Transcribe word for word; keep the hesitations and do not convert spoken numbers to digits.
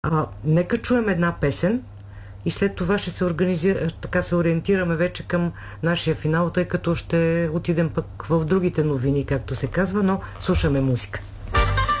А, нека чуем една песен и след това ще се организира, така се ориентираме вече към нашия финал, тъй като ще отидем пък в другите новини, както се казва, но слушаме музика.